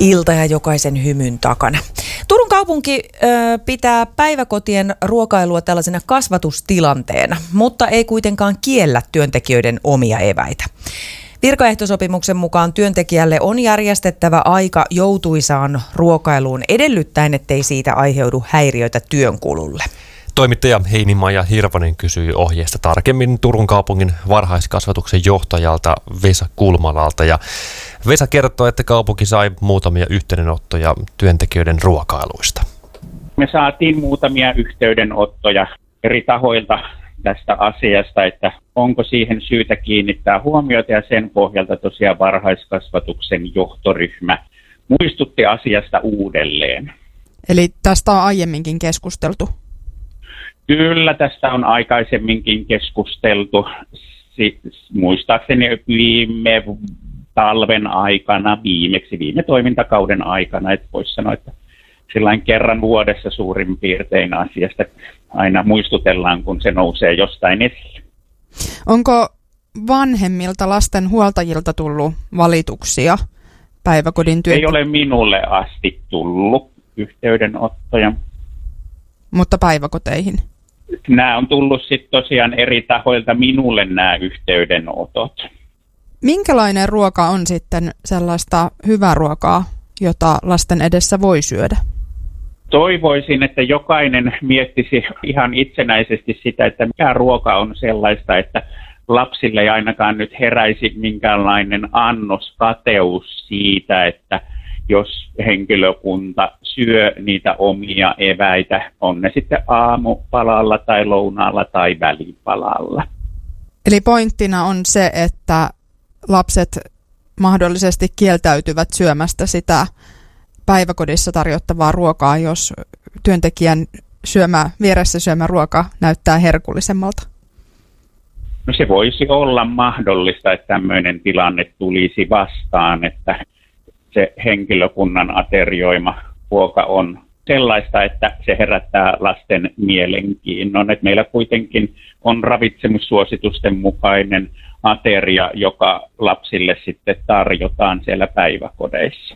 ilta ja jokaisen hymyn takana. Turun kaupunki pitää päiväkotien ruokailua tällaisena kasvatustilanteena, mutta ei kuitenkaan kiellä työntekijöiden omia eväitä. Virkaehtosopimuksen mukaan työntekijälle on järjestettävä aika joutuisaan ruokailuun edellyttäen, ettei siitä aiheudu häiriöitä työnkululle. Toimittaja Heini-Maija Hirvonen kysyi ohjeesta tarkemmin Turun kaupungin varhaiskasvatuksen johtajalta Vesa Kulmalalta. Ja Vesa kertoo, että kaupunki sai muutamia yhteydenottoja työntekijöiden ruokailuista. Me saatiin muutamia yhteydenottoja eri tahoilta tästä asiasta, että onko siihen syytä kiinnittää huomiota, ja sen pohjalta tosiaan varhaiskasvatuksen johtoryhmä muistutti asiasta uudelleen. Eli tästä on aiemminkin keskusteltu? Kyllä, tästä on aikaisemminkin keskusteltu. Muistaakseni viime talven aikana, viime toimintakauden aikana, että voisi sanoa, että sillain kerran vuodessa suurin piirtein asiasta aina muistutellaan, kun se nousee jostain esille. Onko vanhemmilta lasten huoltajilta tullut valituksia päiväkodin Ei ole minulle asti tullut yhteydenottoja. Mutta päiväkoteihin? Nämä on tullut sitten tosiaan eri tahoilta minulle nämä yhteydenotot. Minkälainen ruoka on sitten sellaista hyvää ruokaa, jota lasten edessä voi syödä? Toivoisin, että jokainen miettisi ihan itsenäisesti sitä, että mikä ruoka on sellaista, että lapsille ei ainakaan nyt heräisi minkäänlainen annoskateus siitä, että jos henkilökunta syö niitä omia eväitä, on ne sitten aamupalalla tai lounaalla tai välipalalla. Eli pointtina on se, että lapset mahdollisesti kieltäytyvät syömästä päiväkodissa tarjottavaa ruokaa, jos työntekijän vieressä syömä ruoka näyttää herkullisemmalta? No se voisi olla mahdollista, että tämmöinen tilanne tulisi vastaan, että se henkilökunnan aterioima ruoka on sellaista, että se herättää lasten mielenkiinnon. Että meillä kuitenkin on ravitsemussuositusten mukainen ateria, joka lapsille sitten tarjotaan siellä päiväkodeissa.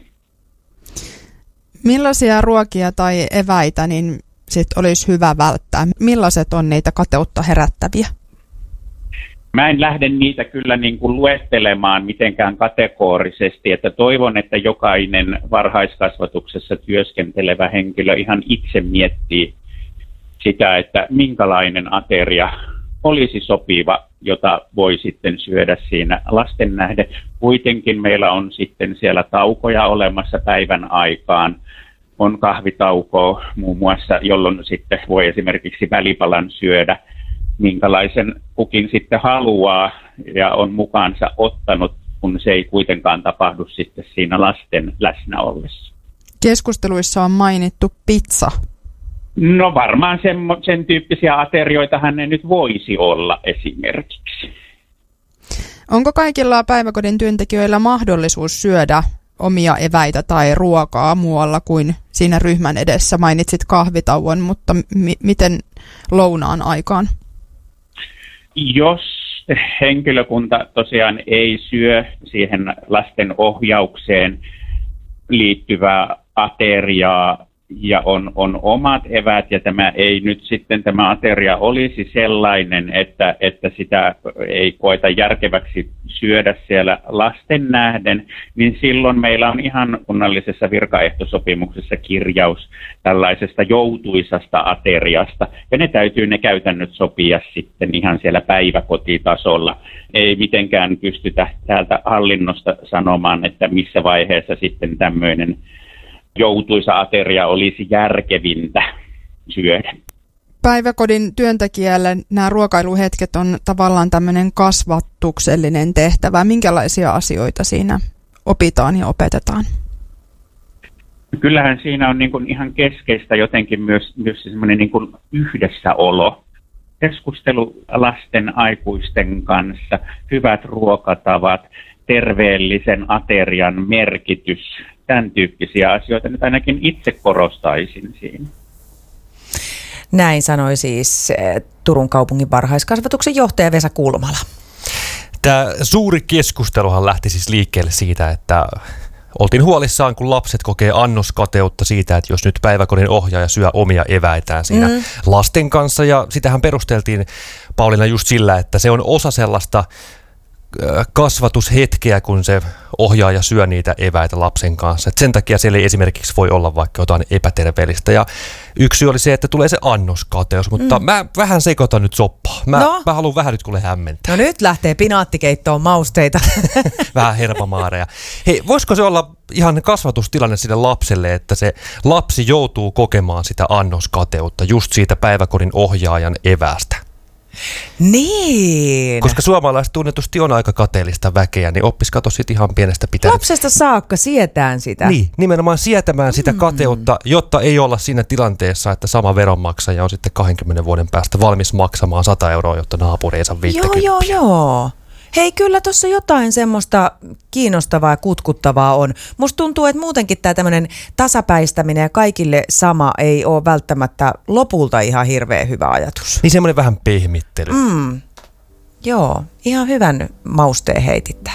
Millaisia ruokia tai eväitä niin sit olisi hyvä välttää? Millaiset on niitä kateutta herättäviä? Mä en lähde niitä kyllä niin kuin luettelemaan mitenkään kategorisesti, että toivon, että jokainen varhaiskasvatuksessa työskentelevä henkilö ihan itse miettii sitä, että minkälainen ateria olisi sopiva, jota voi sitten syödä siinä lasten nähden. Kuitenkin meillä on sitten siellä taukoja olemassa päivän aikaan. On kahvitaukoa muun muassa, jolloin sitten voi esimerkiksi välipalan syödä, minkälaisen kukin sitten haluaa ja on mukaansa ottanut, kun se ei kuitenkaan tapahdu sitten siinä lasten läsnä ollessa. Keskusteluissa on mainittu pizza. No varmaan sen tyyppisiä aterioitahan ne nyt voisi olla esimerkiksi. Onko kaikilla päiväkodin työntekijöillä mahdollisuus syödä omia eväitä tai ruokaa muualla kuin siinä ryhmän edessä? Mainitsit kahvitauon, mutta miten lounaan aikaan? Jos henkilökunta tosiaan ei syö siihen lasten ohjaukseen liittyvää ateriaa ja on omat evät ja tämä ateria olisi sellainen, että sitä ei koeta järkeväksi syödä siellä lasten nähden, niin silloin meillä on ihan kunnallisessa virkaehtosopimuksessa kirjaus tällaisesta joutuisasta ateriasta, ja ne täytyy ne käytännöt sopia sitten ihan siellä päiväkotitasolla. Ei mitenkään pystytä täältä hallinnosta sanomaan, että missä vaiheessa sitten tämmöinen joutuisa ateria olisi järkevintä syödä. Päiväkodin työntekijälle nämä ruokailuhetket on tavallaan tämmöinen kasvatuksellinen tehtävä. Minkälaisia asioita siinä opitaan ja opetetaan? Kyllähän siinä on niin kuin ihan keskeistä jotenkin myös semmoinen niin kuin yhdessäolo. Keskustelu lasten aikuisten kanssa, hyvät ruokatavat, terveellisen aterian merkitys, tämän tyyppisiä asioita nyt ainakin itse korostaisin siinä. Näin sanoi siis Turun kaupungin varhaiskasvatuksen johtaja Vesa Kulmala. Tämä suuri keskusteluhan lähti siis liikkeelle siitä, että oltiin huolissaan, kun lapset kokee annoskateutta siitä, että jos nyt päiväkodin ohjaaja syö omia eväitään siinä lasten kanssa. Ja sitähän perusteltiin, Pauliina, just sillä, että se on osa sellaista kasvatushetkeä, kun se ohjaaja syö niitä eväitä lapsen kanssa. Et sen takia siellä ei esimerkiksi voi olla vaikka jotain epäterveellistä. Ja yksi syy oli se, että tulee se annoskateus, mutta mä vähän sekoitan nyt soppaa. Mä haluan vähän nyt kuule hämmentää. No nyt lähtee pinaattikeittoon mausteita. Vähän herpamaareja. Hei, voisiko se olla ihan kasvatustilanne sille lapselle, että se lapsi joutuu kokemaan sitä annoskateutta just siitä päiväkodin ohjaajan eväästä? Niin. Koska suomalaiset tunnetusti on aika kateellista väkeä, niin oppis kato sit ihan pienestä pitäen. Lapsesta saakka sietään sitä. Niin, nimenomaan sietämään sitä kateutta, jotta ei olla siinä tilanteessa, että sama veronmaksaja on sitten 20 vuoden päästä valmis maksamaan 100 €, jotta naapuri ei saa 50. Joo. Hei, kyllä tuossa jotain semmoista kiinnostavaa ja kutkuttavaa on. Musta tuntuu, että muutenkin tämä tämmöinen tasapäistäminen ja kaikille sama ei ole välttämättä lopulta ihan hirveän hyvä ajatus. Niin semmoinen vähän pehmittely. Joo, ihan hyvän mausteen heitit tähän.